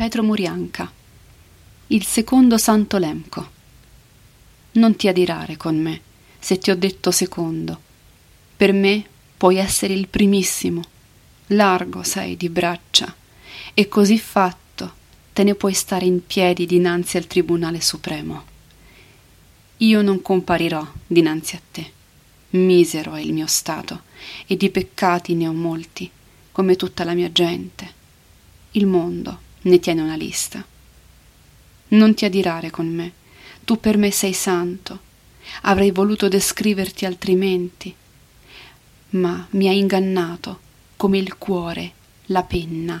Petro Murianca. Il secondo Santo Lemco. Non ti adirare con me, se ti ho detto secondo. Per me puoi essere il primissimo. Largo sei di braccia, e così fatto te ne puoi stare in piedi dinanzi al Tribunale Supremo. Io non comparirò dinanzi a te. Misero è il mio stato, e di peccati ne ho molti, come tutta la mia gente. Il mondo ne tiene una lista. Non ti adirare con me, tu per me sei santo. Avrei voluto descriverti altrimenti, ma mi hai ingannato come il cuore, la penna